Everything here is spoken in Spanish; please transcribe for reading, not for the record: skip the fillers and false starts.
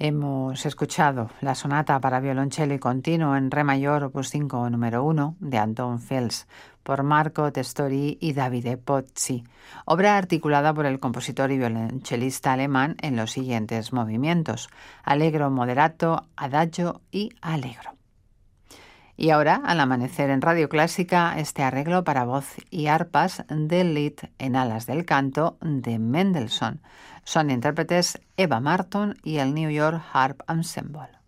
Hemos escuchado la sonata para violonchelo y continuo en re mayor opus 5 número 1 de Anton Fels por Marco Testori y Davide Pozzi, obra articulada por el compositor y violonchelista alemán en los siguientes movimientos: allegro moderato, adagio y allegro. Y ahora, al amanecer en Radio Clásica, este arreglo para voz y arpas del Lied en alas del canto de Mendelssohn. Son intérpretes Eva Marton y el New York Harp Ensemble.